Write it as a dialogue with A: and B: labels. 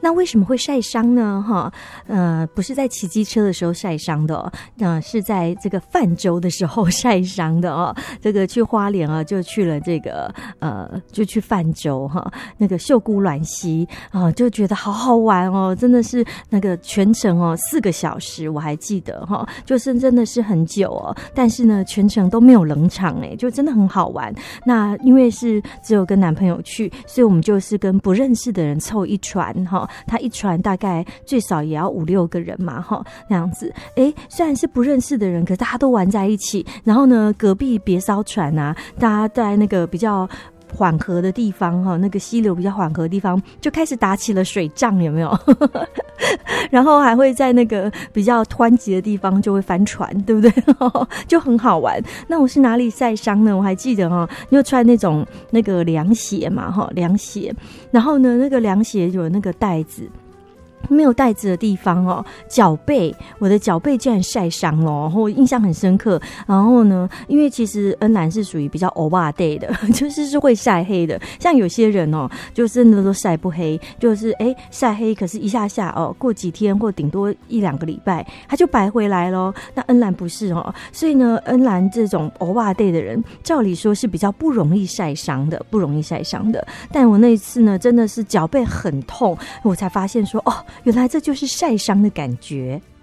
A: 那为什么会晒伤呢？不是在骑机车的时候晒伤的哦，是在这个泛舟的时候晒伤的哦。这个去花莲啊，就去了这个就去泛舟哈，那个秀姑峦溪啊，就觉得好好玩哦，真的是那个全程哦4个小时，我还记得哈，就是真的是很久哦，但是呢全程都没有冷场哎，就真的很好玩。那因为是只有跟男朋友去，所以我们就是跟不认识的人凑一船哈，他一船大概最少也要5-6个人嘛哈，那样子。虽然是不认识的人，可是大家都玩在一起。然后呢，隔壁别艘船啊，大家在那个比较缓和的地方哈，那个溪流比较缓和的地方就开始打起了水仗，有没有？然后还会在那个比较湍急的地方就会翻船，对不对？就很好玩。那我是哪里晒伤呢？我还记得你有穿那种那个凉鞋嘛，凉鞋。然后呢，那个凉鞋有那个带子。没有带子的地方脚背，我的脚背竟然晒伤了，我印象很深刻。然后呢，因为其实恩兰是属于比较欧巴 day 的，就是会晒黑的。像有些人就真的都晒不黑，就是晒黑，可是一下下过几天或顶多1-2个礼拜，他就白回来咯。那恩兰不是所以呢，恩兰这种欧巴 day 的人，照理说是比较不容易晒伤的，但我那一次呢，真的是脚背很痛，我才发现说原来这就是晒伤的感觉。